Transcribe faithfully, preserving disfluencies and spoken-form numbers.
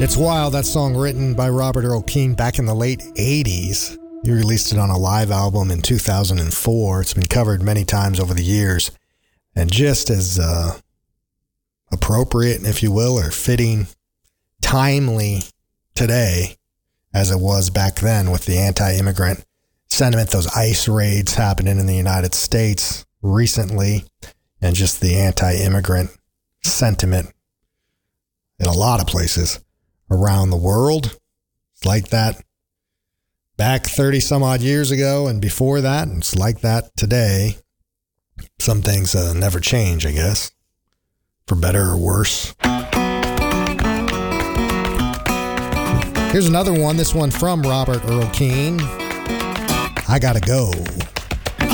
It's wild, that song written by Robert Earl Keen back in the late eighties. He released it on a live album in two thousand four. It's been covered many times over the years. And just as uh, appropriate, if you will, or fitting, timely today as it was back then with the anti-immigrant sentiment, those ICE raids happening in the United States recently, and just the anti-immigrant sentiment in a lot of places around the world. It's like that back thirty some odd years ago and before that, and it's like that today. Some things uh, never change, I guess, for better or worse. Here's another one, this one from Robert Earl Keen. I Gotta Go.